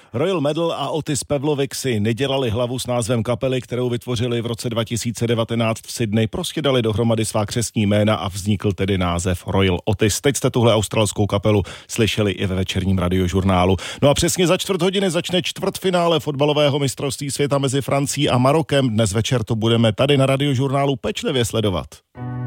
Royal Medal a Otis Pavlovic si nedělali hlavu s názvem kapely, kterou vytvořili v roce 2019 v Sydney. Prostě dali dohromady svá křestní jména a vznikl tedy název Royal Otis. Teď jste tuhle australskou kapelu slyšeli i ve večerním radiožurnálu. No a přesně za čtvrt hodiny začne čtvrtfinále fotbalového mistrovství světa mezi Francií a Marokem. Dnes večer to budeme tady na radiožurnálu pečlivě sledovat.